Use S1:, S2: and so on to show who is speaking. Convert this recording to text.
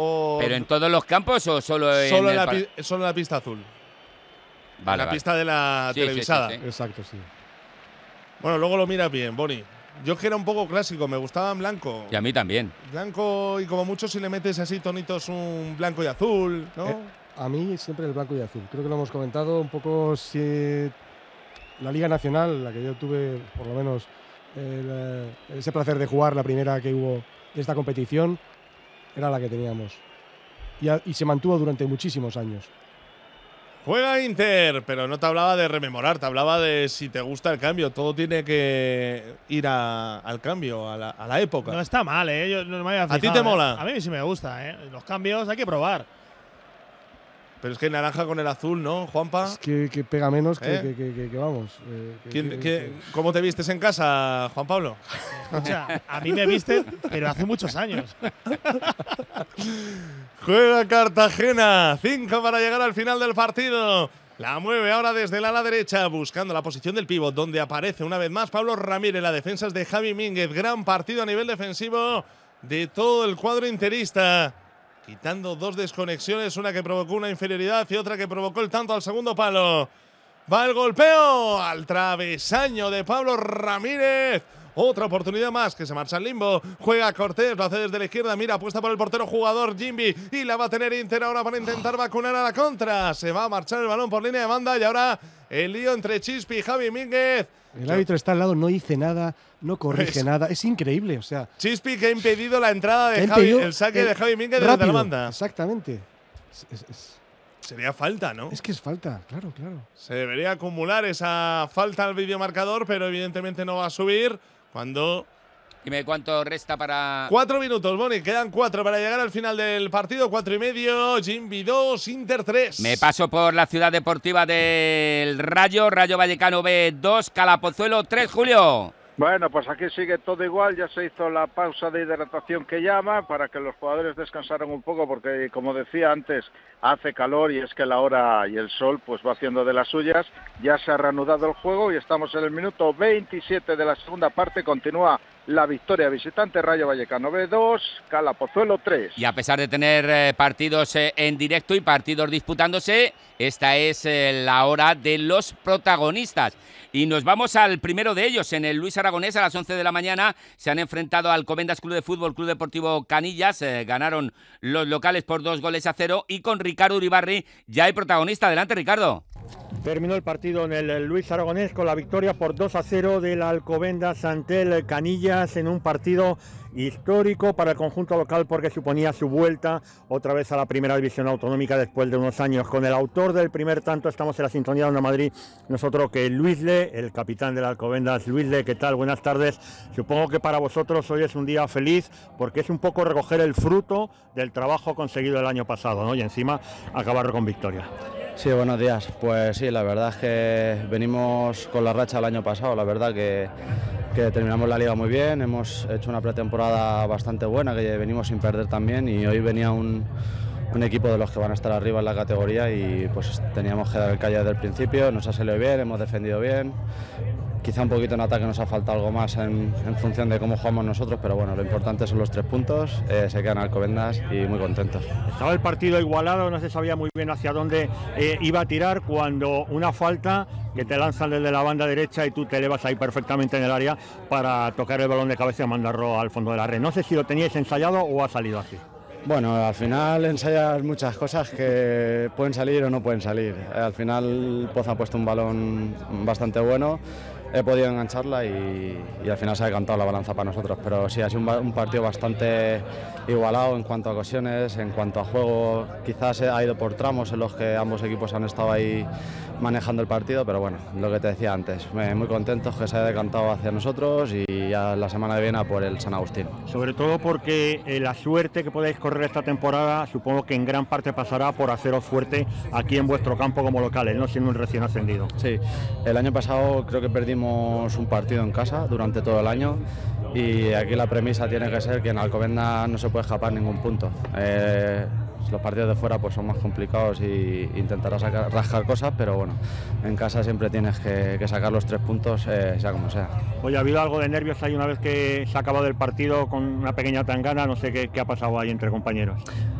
S1: o...
S2: ¿Pero en todos los campos o solo en
S1: solo
S2: el
S1: en la pista azul?
S2: Vale,
S1: la pista de la televisada.
S3: Sí. Exacto, sí.
S1: Bueno, luego lo miras bien, Boni. Yo que era un poco clásico, me gustaba en blanco.
S2: Y a mí también.
S1: Blanco y como mucho si le metes así tonitos un blanco y azul, ¿no?
S3: A mí siempre el blanco y azul. Creo que lo hemos comentado un poco. Si la Liga Nacional, la que yo tuve por lo menos ese placer de jugar, la primera que hubo de esta competición, era la que teníamos. Y se mantuvo durante muchísimos años.
S1: Juega Inter, pero no te hablaba de rememorar, te hablaba de si te gusta el cambio. Todo tiene que ir al cambio, a la época.
S4: No está mal, ¿eh? Yo no me había fijado,
S1: ¿A ti te mola?
S4: A mí sí me gusta, ¿eh? Los cambios hay que probar.
S1: Pero es que naranja con el azul, ¿no, Juanpa?
S3: Es que pega menos que vamos.
S1: ¿Cómo te vistes en casa, Juan Pablo?
S4: Escucha, a mí me visten, pero hace muchos años.
S1: Juega Cartagena, 5 para llegar al final del partido. La mueve ahora desde el ala derecha, buscando la posición del pívot, donde aparece una vez más Pablo Ramírez. La defensa es de Javi Mínguez. Gran partido a nivel defensivo de todo el cuadro interista. Quitando 2 desconexiones, una que provocó una inferioridad y otra que provocó el tanto al segundo palo. Va el golpeo al travesaño de Pablo Ramírez. Otra oportunidad más que se marcha al limbo. Juega Cortés, lo hace desde la izquierda. Mira, apuesta por el portero jugador Jimby. Y la va a tener Inter ahora para intentar vacunar a la contra. Se va a marchar el balón por línea de banda. Y ahora el lío entre Chispi y Javi Mínguez.
S3: El árbitro está al lado, no dice nada, no corrige nada. Es increíble, o sea.
S1: Chispi que ha impedido la entrada de Javi, el saque de Javi Mínguez desde la banda.
S3: Exactamente.
S1: Sería falta, ¿no?
S3: Es que es falta, claro.
S1: Se debería acumular esa falta al videomarcador, pero evidentemente no va a subir. Cuando…
S2: Dime cuánto resta para…
S1: 4 minutos, Boni. Quedan 4 para llegar al final del partido. 4 y medio. Jimby 2, Inter 3.
S2: Me paso por la ciudad deportiva del Rayo. Rayo Vallecano B 2, Calapozuelo 3, Julio.
S5: Bueno, pues aquí sigue todo igual, ya se hizo la pausa de hidratación que llama para que los jugadores descansaran un poco porque, como decía antes, hace calor y es que la hora y el sol pues va haciendo de las suyas. Ya se ha reanudado el juego y estamos en el minuto 27 de la segunda parte, continúa la victoria visitante, Rayo Vallecano B 2, Calapozuelo 3.
S2: Y a pesar de tener partidos en directo y partidos disputándose, esta es la hora de los protagonistas. Y nos vamos al primero de ellos, en el Luis Aragonés, a las 11 de la mañana. Se han enfrentado al Alcobendas Club de Fútbol, Club Deportivo Canillas. Ganaron los locales por 2-0 y con Ricardo Uribarri ya hay protagonista. Adelante, Ricardo.
S6: Terminó el partido en el Luis Aragonés con la victoria por 2-0 del Alcobendas ante el Canillas en un partido histórico para el conjunto local porque suponía su vuelta otra vez a la primera división autonómica después de unos años. Con el autor del primer tanto estamos en la sintonía de Onda Madrid, nosotros que Luisle, el capitán del Alcobendas. Luisle, ¿qué tal? Buenas tardes. Supongo que para vosotros hoy es un día feliz porque es un poco recoger el fruto del trabajo conseguido el año pasado, ¿no? Y encima acabar con victoria.
S7: Sí, buenos días. Pues sí, la verdad es que venimos con la racha del año pasado. La verdad que terminamos la liga muy bien, hemos hecho una pretemporada bastante buena, que venimos sin perder también, y hoy venía un equipo de los que van a estar arriba en la categoría y pues teníamos que dar el callo desde el principio. Nos ha salido bien, hemos defendido bien. Quizá un poquito en ataque nos ha faltado algo más en función de cómo jugamos nosotros, pero bueno, lo importante son los 3 puntos, se quedan Alcobendas y muy contentos.
S6: Estaba el partido igualado, no se sabía muy bien hacia dónde iba a tirar cuando una falta que te lanzan desde la banda derecha y tú te elevas ahí perfectamente en el área para tocar el balón de cabeza y mandarlo al fondo de la red. No sé si lo teníais ensayado o ha salido así.
S7: Bueno, al final ensayas muchas cosas que pueden salir o no pueden salir. Al final Poz ha puesto un balón bastante bueno, he podido engancharla y al final se ha decantado la balanza para nosotros. Pero sí, ha sido un partido bastante igualado en cuanto a ocasiones, en cuanto a juego. Quizás ha ido por tramos en los que ambos equipos han estado ahí manejando el partido, pero bueno, lo que te decía antes, muy contentos que se haya decantado hacia nosotros y ya la semana que viene a por el San Agustín.
S6: Sobre todo porque la suerte que podéis correr esta temporada supongo que en gran parte pasará por haceros fuerte aquí en vuestro campo como locales, no siendo un recién ascendido.
S7: Sí, el año pasado creo que perdimos un partido en casa durante todo el año y aquí la premisa tiene que ser que en Alcobendas no se puede escapar ningún punto. Los partidos de fuera pues son más complicados y intentarás rascar cosas, pero bueno, en casa siempre tienes que sacar los 3 puntos, sea como sea.
S6: Oye, ¿ha habido algo de nervios ahí una vez que se ha acabado el partido con una pequeña tangana? No sé qué ha pasado ahí entre compañeros.